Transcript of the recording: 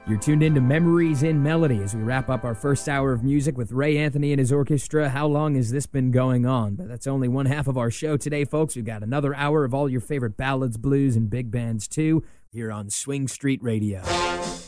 You're tuned into Memories in Melody as we wrap up our first hour of music with Ray Anthony and his orchestra. How long has this been going on? But that's only one half of our show today, folks. We've got another hour of all your favorite ballads, blues, and big bands, too, here on Swing Street Radio.